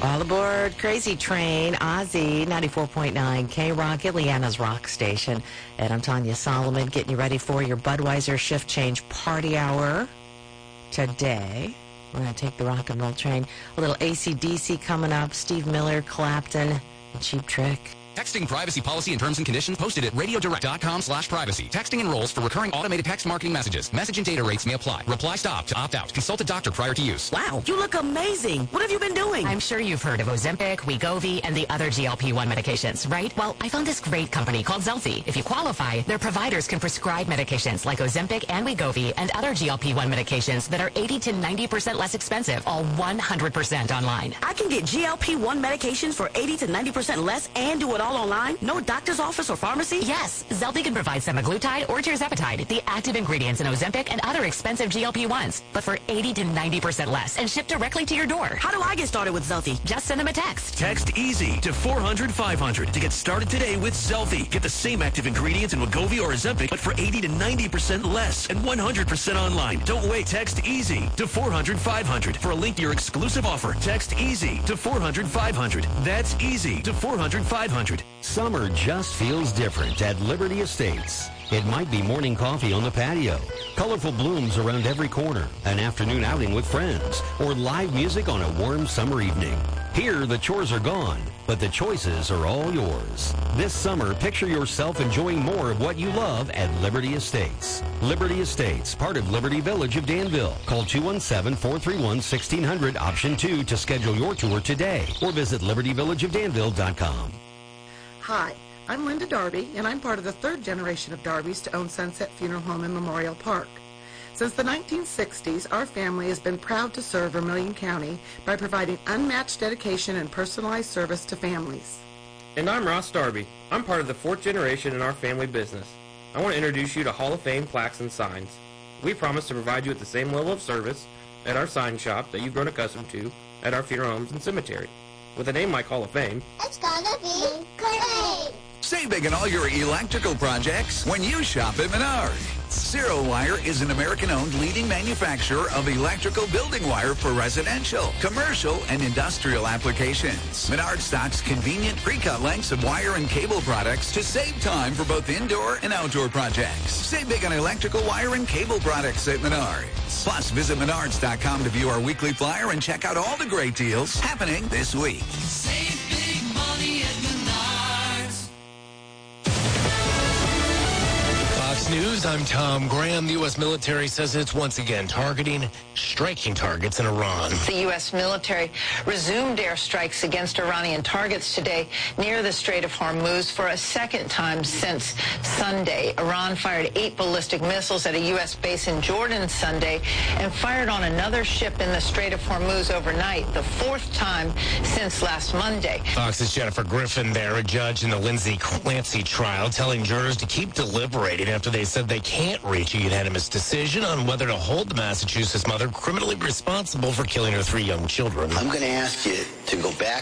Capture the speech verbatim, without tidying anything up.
All aboard Crazy Train, Ozzy, ninety-four point nine K-Rock, Ileana's Rock Station. And I'm Tanya Solomon, getting you ready for your Budweiser Shift Change Party Hour today. We're going to take the rock and roll train. A little A C D C coming up, Steve Miller, Clapton, and Cheap Trick. Texting privacy policy and terms and conditions posted at radiodirect.com slash privacy. Texting enrolls for recurring automated text marketing messages. Message and data rates may apply. Reply stop to opt out. Consult a doctor prior to use. Wow, you look amazing. What have you been doing? I'm sure you've heard of Ozempic, Wegovy, and the other G L P one medications, right? Well, I found this great company called Zelfie. If you qualify, their providers can prescribe medications like Ozempic and Wegovy and other G L P one medications that are eighty to ninety percent less expensive, all one hundred percent online. I can get G L P one medications for eighty to ninety percent less and do it all online? No doctor's office or pharmacy? Yes, Zelfie can provide semaglutide or tirzepatide, the active ingredients in Ozempic and other expensive G L P ones, but for eighty to ninety percent less and shipped directly to your door. How do I get started with Zelfie? Just send them a text. Text EASY to four hundred five hundred to get started today with Zelfie. Get the same active ingredients in Wegovy or Ozempic, but for eighty to ninety percent less and one hundred percent online. Don't wait. Text EASY to four hundred five hundred for a link to your exclusive offer. Text EASY to four hundred five hundred. That's EASY to four hundred five hundred. Summer just feels different at Liberty Estates. It might be morning coffee on the patio, colorful blooms around every corner, an afternoon outing with friends, or live music on a warm summer evening. Here, the chores are gone, but the choices are all yours. This summer, picture yourself enjoying more of what you love at Liberty Estates. Liberty Estates, part of Liberty Village of Danville. Call two one seven, four three one, one six zero zero, option two to schedule your tour today, or visit liberty village of danville dot com. Hi, I'm Linda Darby, and I'm part of the third generation of Darbys to own Sunset Funeral Home and Memorial Park. Since the nineteen sixties, our family has been proud to serve Vermilion County by providing unmatched dedication and personalized service to families. And I'm Ross Darby. I'm part of the fourth generation in our family business. I want to introduce you to Hall of Fame plaques and signs. We promise to provide you with the same level of service at our sign shop that you've grown accustomed to at our funeral homes and cemetery. With a name like Hall of Fame, it's gonna be great! Save big on all your electrical projects when you shop at Menards. Zero Wire is an American-owned leading manufacturer of electrical building wire for residential, commercial, and industrial applications. Menards stocks convenient pre-cut lengths of wire and cable products to save time for both indoor and outdoor projects. Save big on electrical wire and cable products at Menards. Plus, visit menards dot com to view our weekly flyer and check out all the great deals happening this week. Save big money at Menards. Fox News, I'm Tom Graham. The U S military says it's once again targeting, striking targets in Iran. The U S military resumed airstrikes against Iranian targets today near the Strait of Hormuz for a second time since Sunday. Iran fired eight ballistic missiles at a U S base in Jordan Sunday and fired on another ship in the Strait of Hormuz overnight, the fourth time since last Monday. Fox's Jennifer Griffin there, a judge in the Lindsay Clancy trial, telling jurors to keep deliberating after they said they can't reach a unanimous decision on whether to hold the Massachusetts mother criminally responsible for killing her three young children. I'm going to ask you to go back